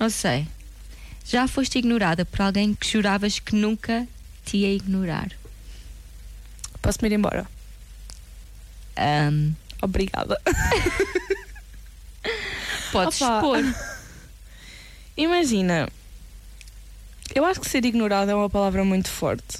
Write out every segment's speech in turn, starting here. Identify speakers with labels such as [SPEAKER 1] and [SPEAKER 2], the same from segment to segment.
[SPEAKER 1] Não sei. Já foste ignorada por alguém que juravas que nunca te ia ignorar?
[SPEAKER 2] Posso-me ir embora?
[SPEAKER 1] Ahm,
[SPEAKER 2] Obrigada.
[SPEAKER 1] Podes
[SPEAKER 2] Opa.
[SPEAKER 1] expor.
[SPEAKER 2] Imagina, eu acho que ser ignorado é uma palavra muito forte.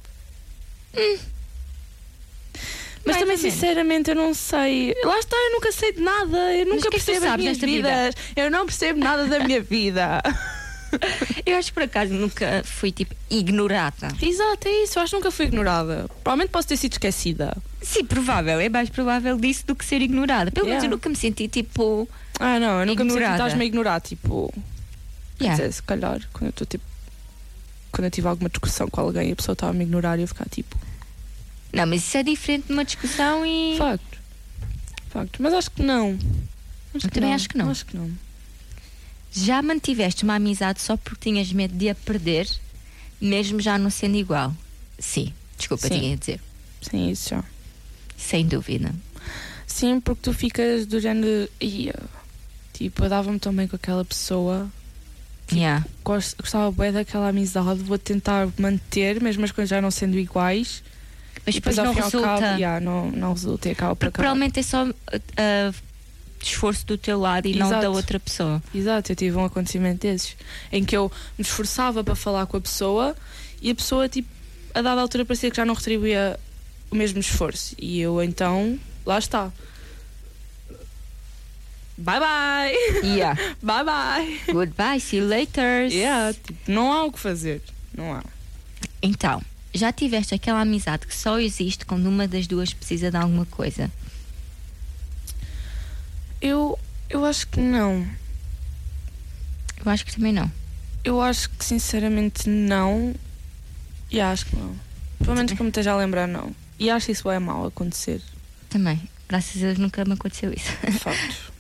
[SPEAKER 2] Mas
[SPEAKER 1] Mais
[SPEAKER 2] também,
[SPEAKER 1] ou menos.
[SPEAKER 2] sinceramente, eu não sei. Lá está, eu nunca sei de nada. Eu nunca
[SPEAKER 1] o que é que tu
[SPEAKER 2] percebo as
[SPEAKER 1] sabes
[SPEAKER 2] minhas
[SPEAKER 1] desta vida?
[SPEAKER 2] vidas. Eu não percebo nada da minha vida.
[SPEAKER 1] Eu acho que por acaso nunca fui tipo ignorada.
[SPEAKER 2] Exato, é isso. Eu acho que nunca fui ignorada. Provavelmente posso ter sido esquecida.
[SPEAKER 1] Sim, provável. É mais provável disso do que ser ignorada. Pelo menos eu nunca me senti tipo.
[SPEAKER 2] Ah, não, eu nunca me senti.
[SPEAKER 1] Ignorada.
[SPEAKER 2] Estás-me a ignorar, tipo. Quer
[SPEAKER 1] Yeah.
[SPEAKER 2] dizer, se calhar, quando eu estou tipo. Quando eu tive alguma discussão com alguém e a pessoa estava a me ignorar e eu ficar tipo.
[SPEAKER 1] Não, mas isso é diferente de uma discussão e.
[SPEAKER 2] Facto. Facto. Mas acho que não.
[SPEAKER 1] Eu também acho que não.
[SPEAKER 2] Acho que não.
[SPEAKER 1] Já mantiveste uma amizade só porque tinhas medo de a perder, mesmo já não sendo igual? Sim. Desculpa,
[SPEAKER 2] Sim.
[SPEAKER 1] tinha a dizer.
[SPEAKER 2] Sim, isso já.
[SPEAKER 1] Sem dúvida.
[SPEAKER 2] Sim, porque tu ficas do género. Ia. Tipo, eu dava-me tão bem com aquela pessoa.
[SPEAKER 1] Yeah.
[SPEAKER 2] Gostava bem daquela amizade. Vou tentar manter, mesmo as coisas já não sendo iguais.
[SPEAKER 1] Mas
[SPEAKER 2] E
[SPEAKER 1] depois
[SPEAKER 2] ao
[SPEAKER 1] não
[SPEAKER 2] fim e ao
[SPEAKER 1] resulta.
[SPEAKER 2] cabo, não resulta e acaba por
[SPEAKER 1] Porque
[SPEAKER 2] acabar.
[SPEAKER 1] provavelmente é só esforço do teu lado e não
[SPEAKER 2] Exato.
[SPEAKER 1] da outra pessoa.
[SPEAKER 2] Exato, eu tive um acontecimento desses em que eu me esforçava para falar com a pessoa e a pessoa, tipo, a dada altura parecia que já não retribuía o mesmo esforço. E eu então, lá está. Bye bye!
[SPEAKER 1] Yeah.
[SPEAKER 2] Bye bye!
[SPEAKER 1] Goodbye, see you later.
[SPEAKER 2] Yeah, tipo, não há o que fazer. Não há.
[SPEAKER 1] Então, já tiveste aquela amizade que só existe quando uma das duas precisa de alguma coisa?
[SPEAKER 2] Eu acho que não.
[SPEAKER 1] Eu acho que também não.
[SPEAKER 2] Eu acho que sinceramente não. E acho que não. Pelo menos que eu me esteja a lembrar, não. E acho que isso é mau acontecer.
[SPEAKER 1] Também. Graças a Deus nunca me aconteceu isso.
[SPEAKER 2] De facto.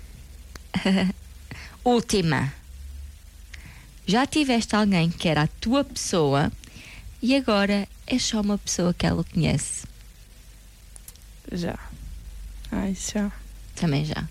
[SPEAKER 1] Última. Já tiveste alguém que era a tua pessoa e agora é só uma pessoa que ela conhece?
[SPEAKER 2] Já. Isso já.
[SPEAKER 1] Também já.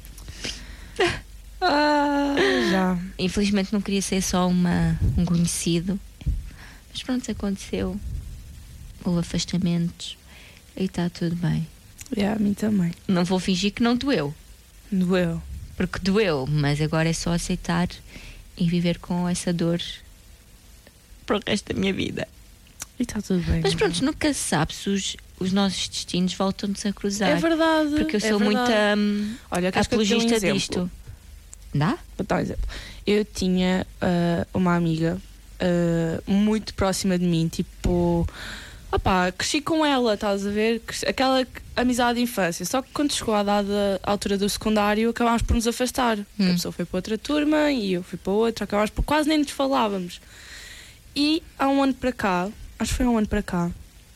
[SPEAKER 2] Já.
[SPEAKER 1] Infelizmente não queria ser só um conhecido. Mas pronto, aconteceu. Houve afastamentos e está tudo bem.
[SPEAKER 2] A mim também.
[SPEAKER 1] Não vou fingir que não doeu.
[SPEAKER 2] Doeu.
[SPEAKER 1] Porque doeu, mas agora é só aceitar e viver com essa dor para o resto da minha vida.
[SPEAKER 2] E está tudo bem.
[SPEAKER 1] Mas pronto, nunca se sabe se os nossos destinos voltam-nos a cruzar.
[SPEAKER 2] É verdade.
[SPEAKER 1] Porque eu sou
[SPEAKER 2] verdade.
[SPEAKER 1] muito
[SPEAKER 2] Olha, queres que eu te dê um
[SPEAKER 1] apologista
[SPEAKER 2] exemplo?
[SPEAKER 1] disto. Dá?
[SPEAKER 2] Vou dar um exemplo. Eu tinha uma amiga muito próxima de mim, tipo. Opá, cresci com ela, estás a ver? Aquela amizade de infância. Só que quando chegou à dada altura do secundário, acabámos por nos afastar. A pessoa foi para outra turma e eu fui para outra, acabámos por quase nem nos falávamos. E há um ano para cá, acho que foi há um ano para cá,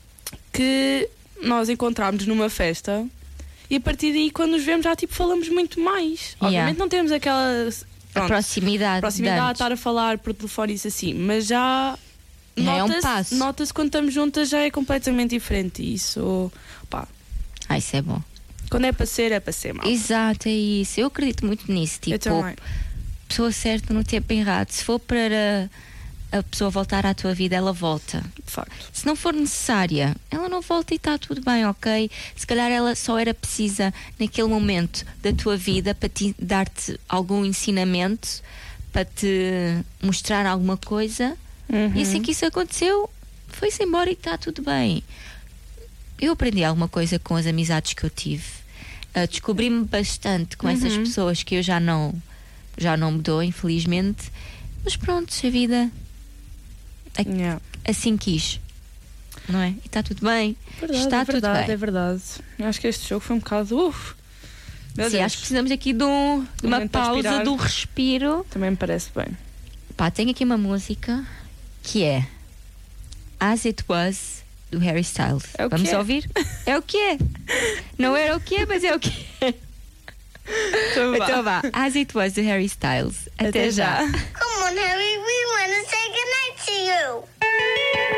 [SPEAKER 2] que nós encontrámos numa festa e a partir daí, quando nos vemos, já tipo falamos muito mais. Obviamente não temos aquela
[SPEAKER 1] A proximidade. de
[SPEAKER 2] de
[SPEAKER 1] antes.
[SPEAKER 2] estar a falar por telefone e isso assim, mas já
[SPEAKER 1] É um passo.
[SPEAKER 2] nota-se quando estamos juntas, já é completamente diferente. E isso, pá,
[SPEAKER 1] Isso é bom.
[SPEAKER 2] quando é para ser, mal.
[SPEAKER 1] Exato, é isso. Eu acredito muito nisso.
[SPEAKER 2] Eu
[SPEAKER 1] Tipo,
[SPEAKER 2] também.
[SPEAKER 1] pessoa certa no tempo errado. Se for para a pessoa voltar à tua vida, ela volta.
[SPEAKER 2] De facto.
[SPEAKER 1] Se não for necessária, ela não volta e está tudo bem, ok? Se calhar ela só era precisa naquele momento da tua vida para dar-te algum ensinamento, para te mostrar alguma coisa. E assim que isso aconteceu, foi-se embora e está tudo bem. Eu aprendi alguma coisa com as amizades que eu tive. Descobri-me bastante com essas pessoas que eu já não mudou, infelizmente. Mas pronto, a vida assim quis, não é? E está tudo bem. Está tudo bem.
[SPEAKER 2] É verdade. Eu acho que este jogo foi um bocado.
[SPEAKER 1] Sim, acho que precisamos aqui de uma
[SPEAKER 2] momento para
[SPEAKER 1] pausa,
[SPEAKER 2] respirar.
[SPEAKER 1] de um respiro.
[SPEAKER 2] Também me parece bem.
[SPEAKER 1] Pá, tenho aqui uma música que é As It Was, do Harry Styles.
[SPEAKER 2] É o que
[SPEAKER 1] Vamos
[SPEAKER 2] é.
[SPEAKER 1] ouvir? É o que é. Não era o que é, mas é o que é. Então vá, As It Was, do Harry Styles. Até já.
[SPEAKER 3] Come on, Harry, we want to say goodnight to you.